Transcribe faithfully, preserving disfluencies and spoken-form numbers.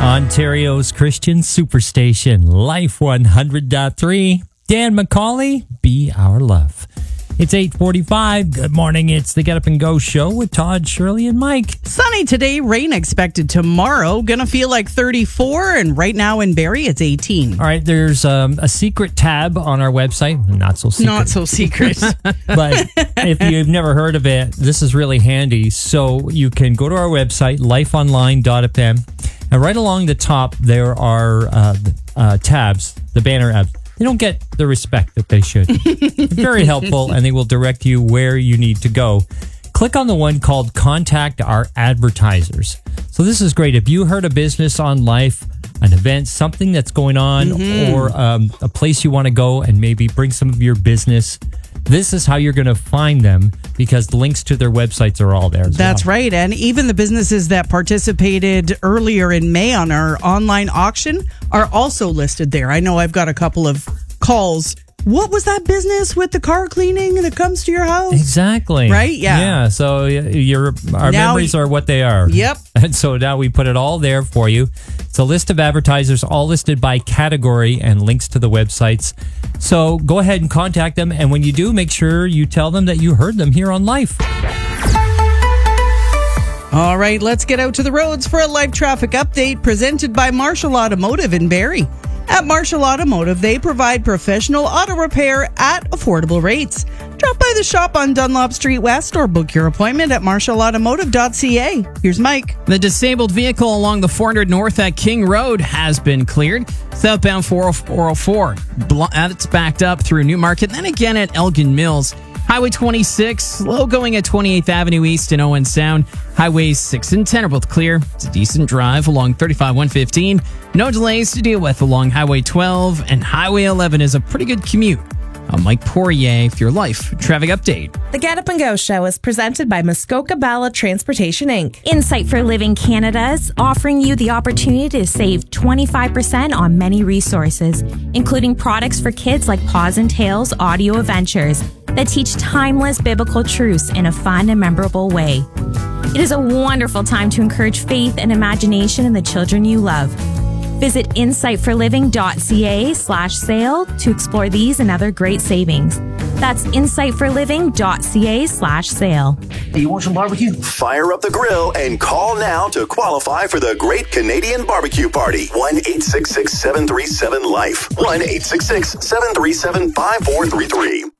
Ontario's Christian Superstation, Life one hundred point three. Dan McCauley, Be Our Love. It's eight forty-five. Good morning. It's the Get Up and Go show with Todd, Shirley, and Mike. Sunny today, rain expected tomorrow. Gonna feel like thirty-four, and right now in Barrie, it's eighteen. All right, there's um, a secret tab on our website. Not so secret. Not so secret. But if you've never heard of it, this is really handy. So you can go to our website, life online dot f m, and right along the top, there are uh, uh, tabs, the banner apps. They don't get the respect that they should. They're very helpful, and they will direct you where you need to go. Click on the one called Contact Our Advertisers. So this is great. If you heard a business on Life, an event, something that's going on, mm-hmm. or um, a place you want to go and maybe bring some of your business, this is how you're going to find them, because the links to their websites are all there. That's well. right. And even the businesses that participated earlier in May on our online auction are also listed there. I know I've got a couple of calls. What was that business with the car cleaning that comes to your house? Exactly. Right? Yeah. Yeah. So your our now, memories are what they are. Yep. And so now we put it all there for you. It's a list of advertisers, all listed by category and links to the websites. So go ahead and contact them. And when you do, make sure you tell them that you heard them here on Life. All right, let's get out to the roads for a live traffic update presented by Marshall Automotive in Barrie. At Marshall Automotive, they provide professional auto repair at affordable rates. Drop by the shop on Dunlop Street West or book your appointment at marshall automotive dot c a. Here's Mike. The disabled vehicle along the four hundred North at King Road has been cleared. Southbound four oh four, it's backed up through Newmarket, then again at Elgin Mills. Highway twenty-six, slow going at twenty-eighth Avenue East in Owen Sound. Highways six and ten are both clear. It's a decent drive along thirty-five one fifteen. No delays to deal with along Highway twelve, and Highway eleven is a pretty good commute. I'm Mike Poirier for your Life Traffic Update. The Get Up and Go show is presented by Muskoka Bala Transportation, Incorporated. Insight for Living Canada is offering you the opportunity to save twenty-five percent on many resources, including products for kids like Paws and Tails Audio Adventures that teach timeless biblical truths in a fun and memorable way. It is a wonderful time to encourage faith and imagination in the children you love. Visit insight for living dot c a slash sale to explore these and other great savings. That's insight for living dot c a slash sale. You want some barbecue? Fire up the grill and call now to qualify for the Great Canadian Barbecue Party. one eight six six, seven three seven, LIFE. one eight six six, seven three seven, five four three three.